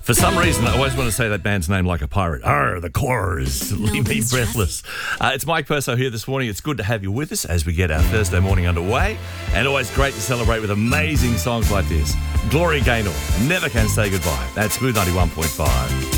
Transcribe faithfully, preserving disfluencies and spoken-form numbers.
For some reason, I always want to say that band's name like a pirate. Arr, the Corrs. Leave me breathless. Uh, it's Mike Perso here this morning. It's good to have you with us as we get our Thursday morning underway. And always great to celebrate with amazing songs like this. Gloria Gaynor, Never Can Say Goodbye. That's Smooth ninety-one point five.